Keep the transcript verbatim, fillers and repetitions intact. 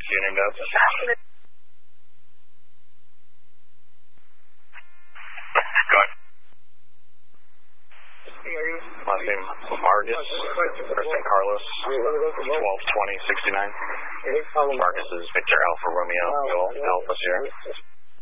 you named up? Go ahead. Last name Marcus, first name Carlos, twelve twenty sixty-nine. Marcus is Victor Alpha Romeo, Alpha Sierra.